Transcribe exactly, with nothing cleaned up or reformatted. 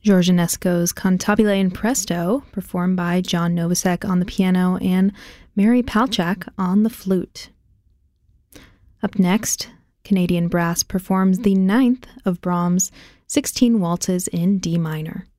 George Enesco's Cantabile in Presto, performed by John Novosek on the piano and Mary Palchak on the flute. Up next, Canadian Brass performs the ninth of Brahms' sixteen waltzes in D minor.